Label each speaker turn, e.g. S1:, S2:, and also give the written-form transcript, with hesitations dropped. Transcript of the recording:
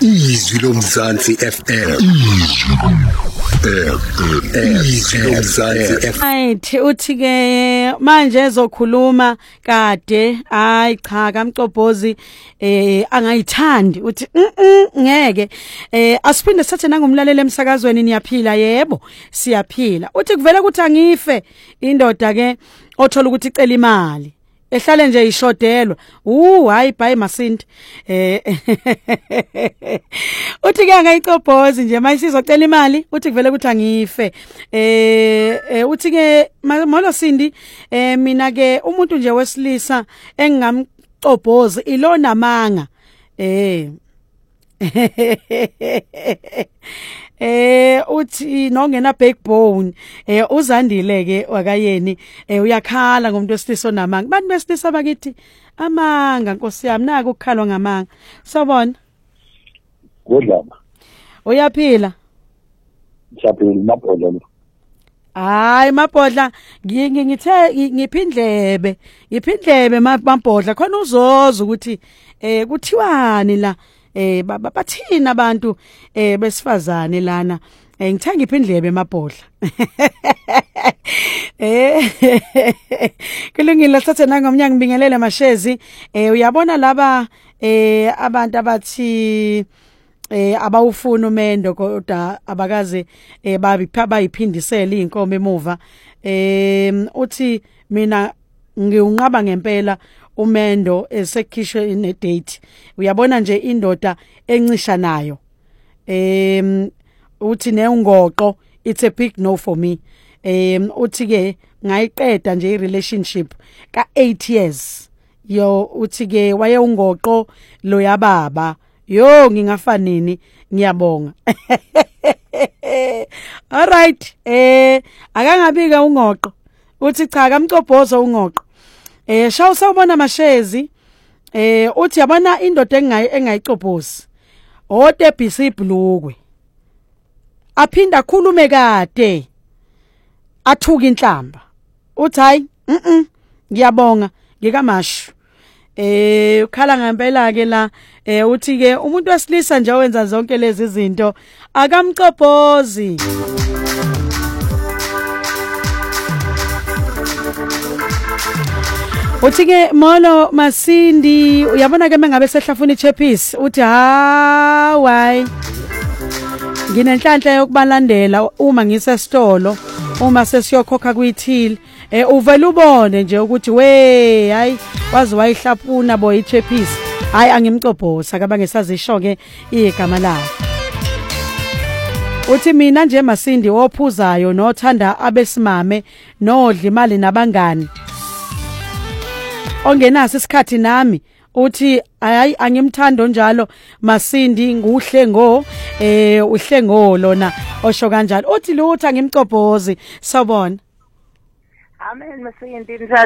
S1: Izwi loMzansi FM. Izwi loMzansi FM.
S2: Ayithi uthi ke manje ezokhuluma kade hayi cha kaMcobhozi angayithandi uthi ngeke asiphinde sathe nangumlaleli emsakazweni niyaphila yebo siyaphila uthi kuvele ukuthi angife indoda ke othola ukuthi icela imali ehlale nje ishodelwa hayi bye Masindi uthi ke angayicobhozi nje mayisizocela imali uthi kuvele ukuthi angife uthi ke molo Sindi mina ke umuntu nje wesilisa engingamcobhozi ilona amanga uthi nongena backbone uzandile ke wakayeni uyakhala ngomuntu wesilisa onamanga bantu besilisa bakithi amanga Nkosi yami naku ukukhalwa ngamanga sobona
S3: kodlama
S2: uyaphila
S3: ngiyaphila mabhodla
S2: hayi mabhodla ngithe ngiphindlebe mabhodla khona uzoza ukuthi kuthiwani la bathina abantu besifazane lana ngithenga iphindlebe emabhodla kulungile sathe nangomnyaka ngibingelele mashezi uyabona laba abantu abathi abawufuna umendo kodwa abakaze bayiphindisela inkomo emuva uthi mina ngiunqaba ngempela umendo esekhishwe ne date uyabona nje indoda encisha nayo uthi neungoqo it's a big no for me uthi ke ngayiqeda nje irelationship ka 8 years uthi ke waye ungoqo lo yababa ngingafa nini ngiyabonga all right akangabika ungoqo uthi cha kaMcobhozo ungoqo shawu sawubona mashezi uthi yabona indoda engayicobhozi otebhisi ibhlukwe aphinda khulume kade athuka inhlamba uthi hayi ngiyabonga ngikamashu ukhala ngempela ke la uthi ke umuntu wesilisa nje owenza zonke lezi zinto akamcobhozi uthi ke molo Masindi uyabona ke mengabe sehlafuna ichepisi uthi hayi nginenhlanhla yokubalandela uma ngisesitolo uma sesiyokhokha kuyithili uvela ubone nje ukuthi hayi wazi wayihlapuna boy ichepisi hayi angimcobhoza kabangesazisho ke igama layo uthi mina nje Masindi ophuzayo nothanda abesimame nodla imali nabangani ongenaso isikhathi nami uthi hayi angimthando njalo Masindi nguhlengo uhlengo lona osho kanjalo uthi lutho angimcobhozi sabona
S4: amen Masindi